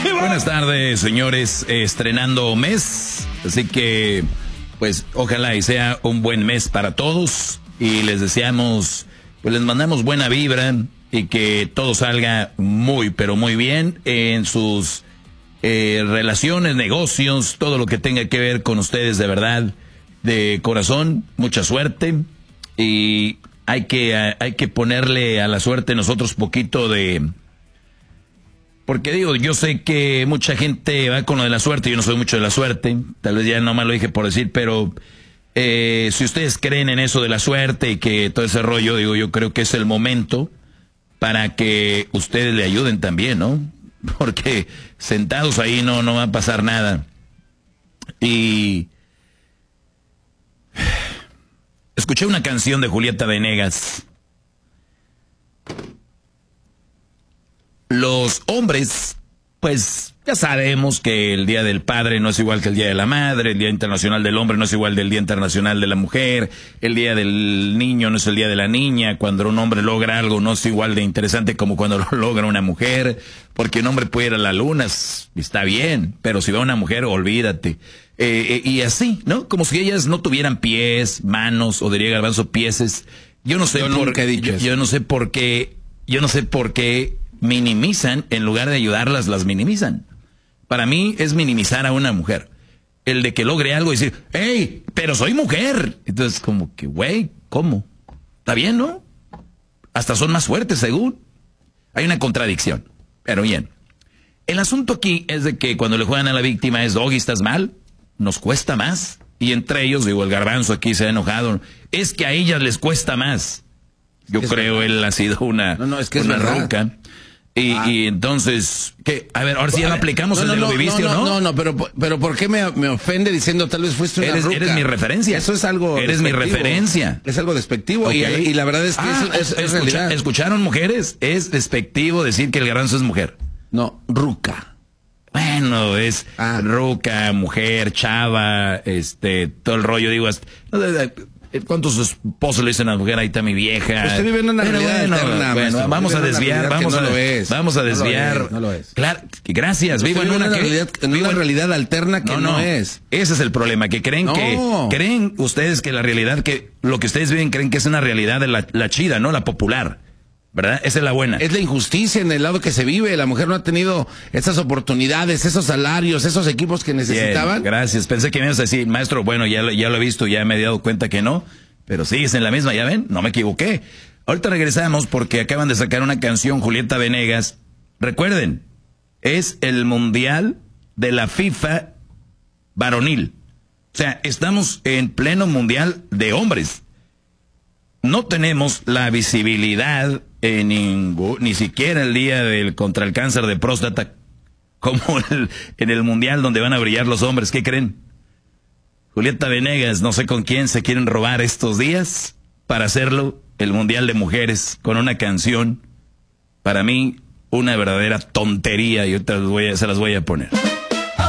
Buenas tardes, señores, estrenando mes, así que pues ojalá y sea un buen mes para todos y les deseamos, pues les mandamos buena vibra y que todo salga muy, pero muy bien en sus relaciones, negocios, todo lo que tenga que ver con ustedes de verdad, de corazón, mucha suerte y hay que ponerle a la suerte nosotros poquito de... Porque digo, yo sé que mucha gente va con lo de la suerte, yo no soy mucho de la suerte, tal vez ya nomás lo dije por decir, pero si ustedes creen en eso de la suerte y que todo ese rollo, digo, yo creo que es el momento para que ustedes le ayuden también, ¿no? Porque sentados ahí no va a pasar nada. Y escuché una canción de Julieta Venegas. Los hombres, pues ya sabemos que el Día del Padre no es igual que el Día de la Madre, el Día Internacional del Hombre no es igual del Día Internacional de la Mujer, el Día del Niño no es el Día de la Niña, cuando un hombre logra algo no es igual de interesante como cuando lo logra una mujer, porque un hombre puede ir a la luna, está bien, pero si va una mujer, olvídate. Y así, ¿no? Como si ellas no tuvieran pies, manos, o diría Garbanzo, pieses. Yo no sé yo no sé por qué minimizan, en lugar de ayudarlas, las minimizan. Para mí es minimizar a una mujer. El de que logre algo y decir, ¡hey, pero soy mujer! Entonces, como que, güey, ¿cómo? ¿Está bien, no? Hasta son más fuertes, según. Hay una contradicción. Pero bien. El asunto aquí es de que cuando le juegan a la víctima es, Doggy, ¿estás mal? Nos cuesta más. Y entre ellos, digo, el Garbanzo aquí se ha enojado. Es que a ellas les cuesta más. Yo creo él ha sido una ruca. Y entonces, ¿qué? A ver, ahora sí ya lo aplicamos, lo viviste o no. No, pero ¿por qué me ofende diciendo tal vez fuiste una ruca? Eres mi referencia. Eso es algo Eres mi referencia. Es algo despectivo. Okay. Y la verdad es que es realidad. ¿Escucharon, mujeres? Es despectivo decir que el Garbanzo es mujer. No, ruca. Bueno, es ruca, mujer, chava, todo el rollo, digo, ¿cuántos esposos le dicen a la mujer? Ahí está mi vieja. Usted vive en una realidad eterna. Bueno, vamos a desviar. Vamos a desviar. No lo es. Claro, gracias. Vivo en una realidad alterna que no es. Ese es el problema, que creen creen ustedes que la realidad, que lo que ustedes viven creen que es una realidad de la chida, ¿no? La popular. ¿Verdad? Esa es la buena. Es la injusticia en el lado que se vive. La mujer no ha tenido esas oportunidades, esos salarios, esos equipos que necesitaban. Bien, gracias. Pensé que me ibas a decir, maestro, bueno, ya lo he visto, ya me he dado cuenta que no. Pero sigues en la misma, ¿ya ven? No me equivoqué. Ahorita regresamos porque acaban de sacar una canción, Julieta Venegas. Recuerden, es el mundial de la FIFA varonil. O sea, estamos en pleno mundial de hombres. No tenemos la visibilidad ni siquiera el día contra el cáncer de próstata como en el mundial donde van a brillar los hombres. ¿Qué creen? Julieta Venegas, no sé con quién se quieren robar estos días para hacerlo el mundial de mujeres con una canción, para mí, una verdadera tontería, y ahorita se las voy a poner.